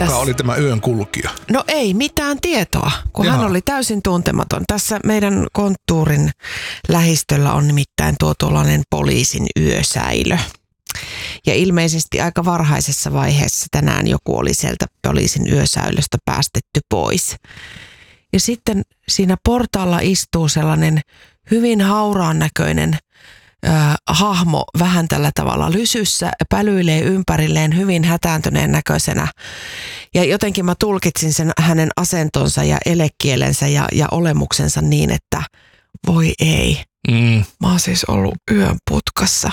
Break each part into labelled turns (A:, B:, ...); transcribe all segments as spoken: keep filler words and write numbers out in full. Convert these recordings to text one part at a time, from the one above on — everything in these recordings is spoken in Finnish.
A: Kuka oli tämä yön kulkija?
B: No ei mitään tietoa, kun
A: Jaha.
B: hän oli täysin tuntematon. Tässä meidän konttuurin lähistöllä on nimittäin tuo tuollainen poliisin yösäilö. Ja ilmeisesti aika varhaisessa vaiheessa tänään joku oli sieltä poliisin yösäilöstä päästetty pois. Ja sitten siinä portaalla istuu sellainen hyvin hauraan näköinen äh, hahmo vähän tällä tavalla lysyssä, pälyilee ympärilleen hyvin hätääntyneen näköisenä. Ja jotenkin mä tulkitsin sen hänen asentonsa ja elekielensä ja, ja olemuksensa niin, että voi ei.
A: Mm.
B: Mä oon siis ollut yön putkassa.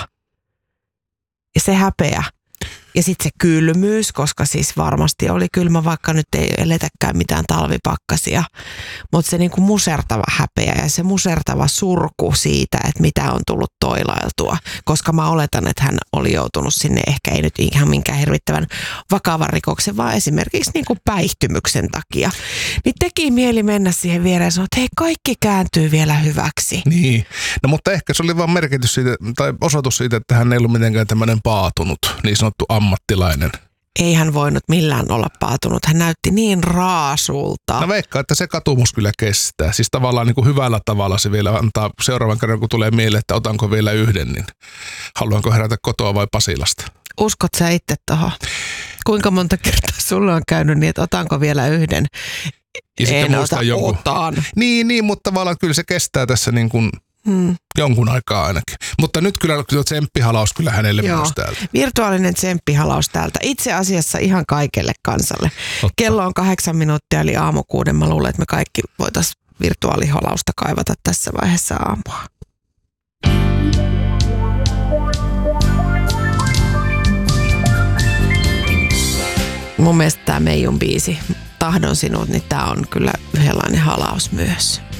B: Ja se häpeä. Ja sitten se kylmyys, koska siis varmasti oli kylmä, vaikka nyt ei eletäkään mitään talvipakkasia. Mutta se niinku musertava häpeä ja se musertava surku siitä, että mitä on tullut toilailtua. Koska mä oletan, että hän oli joutunut sinne ehkä ei nyt ihan minkään hirvittävän vakavan rikoksen, vaan esimerkiksi niinku päihtymyksen takia. Niin teki mieli mennä siihen viereen ja sanoa, että hei, kaikki kääntyy vielä hyväksi.
A: Niin, no mutta ehkä se oli vaan merkitys siitä, tai osoitus siitä, että hän ei ollut mitenkään tämmöinen paatunut, niin sanottu ammattilainen.
B: Ei hän voinut millään olla paatunut. Hän näytti niin raasulta.
A: No veikkaa, että se katumus kyllä kestää. Siis tavallaan niin kuin hyvällä tavalla se vielä antaa seuraavan kerran, kun tulee mieleen, että otanko vielä yhden, niin haluanko herätä kotoa vai Pasilasta.
B: Uskot sä itse tohon? Kuinka monta kertaa sulle on käynyt niin, että otanko vielä yhden?
A: Ja
B: en ota,
A: jonkun...
B: otan.
A: Niin, niin, mutta tavallaan kyllä se kestää tässä niin kuin hmm. jonkun aikaa ainakin. Mutta nyt kyllä, kyllä tsemppihalaus kyllä hänelle
B: Joo.
A: myös täältä.
B: Virtuaalinen tsemppihalaus täältä. Itse asiassa ihan kaikelle kansalle. Totta. Kello on kahdeksan minuuttia eli aamu kuuden. Mä luulen, että me kaikki voitaisiin virtuaalihalausta kaivata tässä vaiheessa aamua. Mun mielestä tämä Meijun biisi, Tahdon sinut, niin tää on kyllä yhdenlainen halaus myös.